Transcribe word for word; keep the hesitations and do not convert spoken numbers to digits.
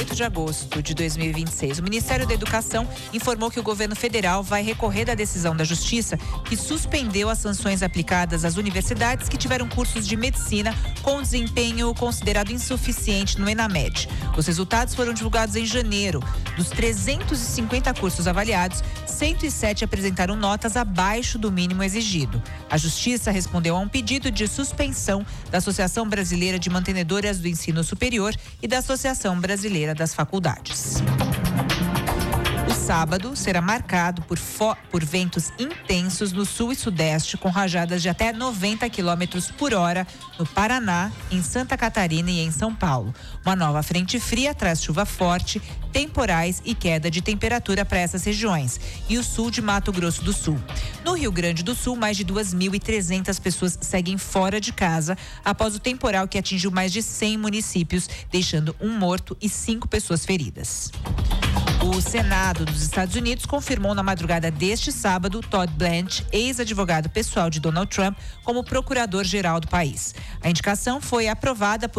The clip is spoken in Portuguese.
oito de agosto de dois mil e vinte e seis. O Ministério da Educação informou que o governo federal vai recorrer da decisão da Justiça que suspendeu as sanções aplicadas às universidades que tiveram cursos de medicina com desempenho considerado insuficiente no ENAMED. Os resultados foram divulgados em janeiro. Dos trezentos e cinquenta cursos avaliados, cento e sete apresentaram notas abaixo do mínimo exigido. A Justiça respondeu a um pedido de suspensão da Associação Brasileira de Mantenedoras do Ensino Superior e da Associação Brasileira das Faculdades. O sábado será marcado por, fo- por ventos intensos no sul e sudeste, com rajadas de até noventa quilômetros por hora no Paraná, em Santa Catarina e em São Paulo. Uma nova frente fria traz chuva forte, temporais e queda de temperatura para essas regiões e o sul de Mato Grosso do Sul. No Rio Grande do Sul, mais de duas mil e trezentas pessoas seguem fora de casa após o temporal que atingiu mais de cem municípios, deixando um morto e cinco pessoas feridas. O Senado dos Estados Unidos confirmou na madrugada deste sábado Todd Blanche, ex-advogado pessoal de Donald Trump, como procurador-geral do país. A indicação foi aprovada por